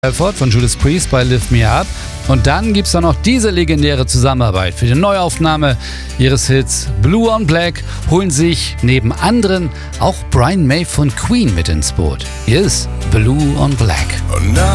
Halford von Judas Priest bei Lift Me Up. Und dann gibt's da noch diese legendäre Zusammenarbeit. Für die Neuaufnahme ihres Hits Blue on Black holen sich neben anderen auch Brian May von Queen mit ins Boot. Hier ist Blue on Black.